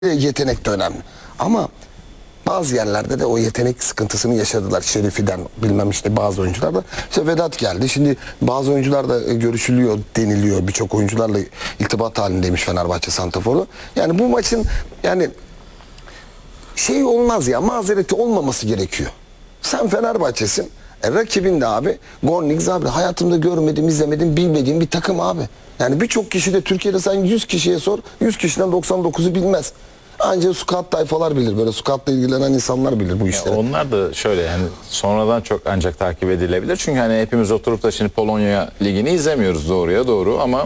Yetenek de önemli. Ama bazı yerlerde de o yetenek sıkıntısını yaşadılar. Şerifi'den bilmem işte bazı oyuncular da. İşte Vedat geldi. Şimdi bazı oyuncular da görüşülüyor deniliyor. Birçok oyuncularla irtibat halindeymiş Fenerbahçe santraforu. Yani bu maçın yani şey olmaz ya, mazereti olmaması gerekiyor. Sen Fenerbahçe'sin. Rakibin de abi Gornik Zabrze, hayatımda görmedim, izlemedim, bilmediğim bir takım abi. Yani birçok kişi de Türkiye'de sen 100 kişiye sor, 100 kişiden 99'u bilmez. Ancak scout tayfalar bilir, böyle scoutla ilgilenen insanlar bilir bu işleri. Onlar da şöyle yani sonradan çok ancak takip edilebilir. Çünkü hani hepimiz oturup da şimdi Polonya Ligi'ni izlemiyoruz doğruya doğru ama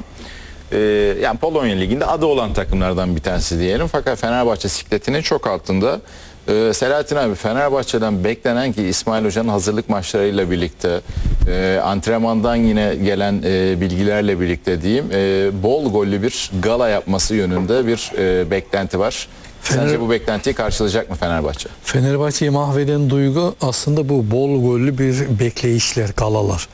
yani Polonya Ligi'nde adı olan takımlardan bir tanesi diyelim. Fakat Fenerbahçe sikletinin çok altında. Selahattin abi, Fenerbahçe'den beklenen ki İsmail Hoca'nın hazırlık maçlarıyla birlikte antrenmandan yine gelen bilgilerle birlikte diyeyim bol gollü bir gala yapması yönünde bir beklenti var. Sence bu beklentiyi karşılayacak mı Fenerbahçe? Fenerbahçe'yi mahveden duygu aslında bu bol gollü bir bekleyişler, galalar.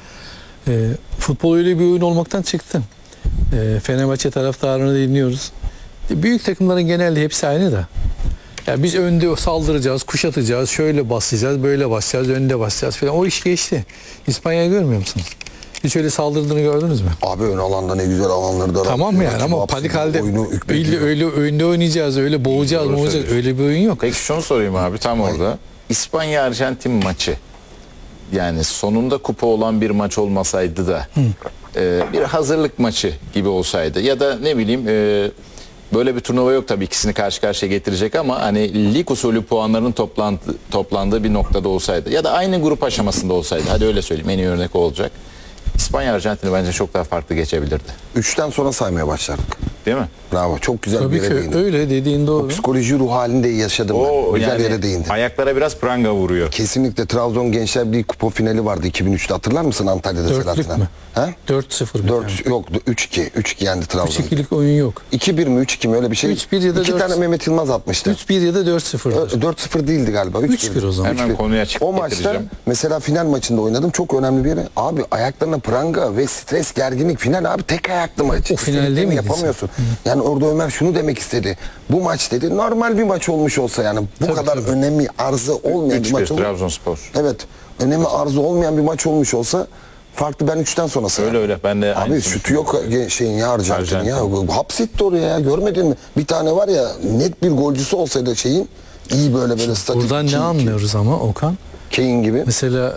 Futbol öyle bir oyun olmaktan çıktı. Fenerbahçe taraftarını dinliyoruz. Büyük takımların genelde hepsi aynı da. Ya biz önde saldıracağız, kuşatacağız, şöyle basacağız, böyle basacağız, önde basacağız falan. O iş geçti. İspanya'yı görmüyor musunuz? Hiç öyle saldırdığını gördünüz mü? Abi ön alanda ne güzel alanları da. Tamam mı yani ama panik halde öyle önde oynayacağız, öyle boğacağız, öyle bir oyun yok. Peki şunu sorayım abi tam orada. İspanya-Arjantin maçı. Yani sonunda kupa olan bir maç olmasaydı da bir hazırlık maçı gibi olsaydı ya da ne bileyim böyle bir turnuva yok tabii ikisini karşı karşıya getirecek ama hani lig usulü puanların toplandığı bir noktada olsaydı ya da aynı grup aşamasında olsaydı, hadi öyle söyleyeyim, en iyi örnek o olacak. İspanya Arjantin'i bence çok daha farklı geçebilirdi. 3'ten sonra saymaya başladık. Değil mi? Bravo, çok güzel Tabii bir yere ki değindin. öyle dediğin doğru. O psikoloji ruh halinde yaşadım ben. Güzel yani yere değindin. ayaklara biraz pranga vuruyor. Kesinlikle. Trabzon Gençler Birliği kupa finali vardı 2003'te, hatırlar mısın Antalya'da Selahattin Selahattin? mi? Ha? 4-0 4 yok 3-2. 3-2 yendi Trabzon. 3-2'lik oyun yok. 2-1 mi 3-2 mi öyle bir şey? 3-1 ya da 2 tane 4-0. Mehmet Yılmaz atmıştı. 3-1 ya da 4-0'dır. 4-0 değildi galiba. 3-1 o zaman. Hemen konuya açık O maçta getireceğim. mesela final maçında oynadım. Çok önemli bir yere. Abi ayaklarına pranga ve stres, gerginlik. Final abi tek ayaklı maç. O final değil İstediklerini miydi yapamıyorsun. Yani orada Ömer şunu demek istedi. Bu maç dedi normal bir maç olmuş olsa, yani bu Tabii, kadar önemi arzı olmayan bir maç 3-1 olmuş. Trabzonspor. Evet. Önemi arzı olmayan bir maç olmuş olsa farklı, ben 3'ten sonra sayarım. Öyle ben de Abi aynısını şutu yok şeyin ya, Arjantin ya. Hapsetti oraya ya, görmedin mi? Bir tane var ya, net bir golcüsü olsaydı şeyin, iyi böyle statik. Buradan ne anlıyoruz ama Okan? Kane gibi. Mesela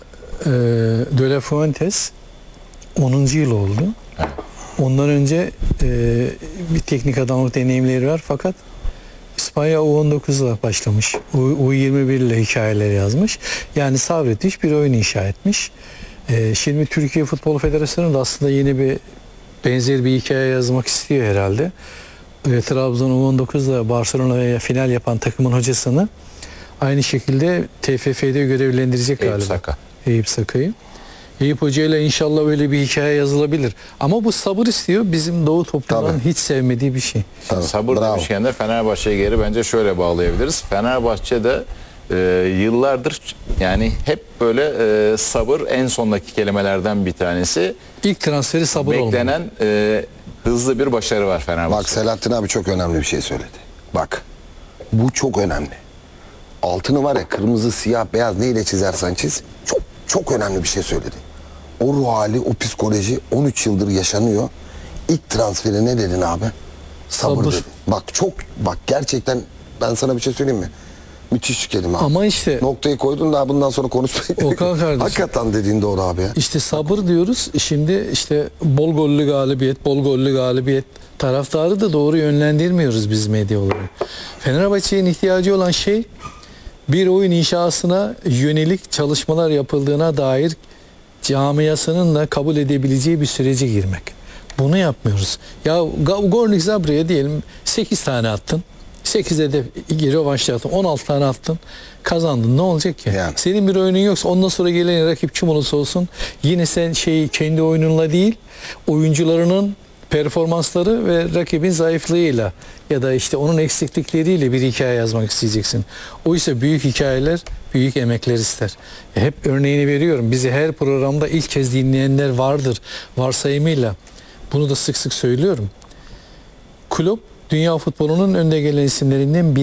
De La Fuentes 10. yıl oldu. Evet. Ondan önce bir teknik adamlık deneyimleri var fakat İspanya U19'la başlamış. U21 ile hikayeler yazmış. Yani sabretmiş, bir oyun inşa etmiş. Şimdi Türkiye Futbol Federasyonu da aslında yeni bir benzer bir hikaye yazmak istiyor herhalde. Trabzon U19'la Barcelona'ya final yapan takımın hocasını aynı şekilde TFF'de görevlendirecek galiba. Eyüp Saka'yı. Eyüp Hoca ile inşallah öyle bir hikaye yazılabilir. Ama bu sabır istiyor. Bizim Doğu toplumunun hiç sevmediği bir şey. Sabır demişken de Fenerbahçe'ye geri bence şöyle bağlayabiliriz. Fenerbahçe'de yıllardır yani hep böyle sabır en sondaki kelimelerden bir tanesi. İlk transferi sabır olmalı. Beklenen hızlı bir başarı var Fenerbahçe'de. Bak Selahattin abi çok önemli bir şey söyledi. Bak bu çok önemli. Altını var ya, kırmızı, siyah, beyaz neyle çizersen çiz. Çok önemli bir şey söyledi. O ruh hali, o psikoloji 13 yıldır yaşanıyor. İlk transferi ne dedin abi? Sabır dedi. Bak gerçekten ben sana bir şey söyleyeyim mi? Müthiş kelime abi. Ama işte noktayı koydun, daha bundan sonra konuşmayın. Okan kardeşim. Hakikaten dediğin doğru abi ya. İşte sabır diyoruz. Şimdi işte bol gollü galibiyet taraftarı da doğru yönlendirmiyoruz biz medya olarak. Fenerbahçe'nin ihtiyacı olan şey bir oyun inşasına yönelik çalışmalar yapıldığına dair camiasının da kabul edebileceği bir sürece girmek. Bunu yapmıyoruz. Ya Gornik Zabre'ye diyelim 8 tane attın. 8'e de rövanşta attın. 16 tane attın. Kazandın. Ne olacak ki? Yani. Senin bir oyunun yoksa ondan sonra gelen rakip kim olursa olsun yine sen kendi oyununla değil, oyuncularının performansları ve rakibin zayıflığıyla ya da işte onun eksiklikleriyle bir hikaye yazmak isteyeceksin. Oysa büyük hikayeler büyük emekler ister. Hep örneğini veriyorum. Bizi her programda ilk kez dinleyenler vardır varsayımıyla. Bunu da sık sık söylüyorum. Kulüp dünya futbolunun önde gelen isimlerinden biri.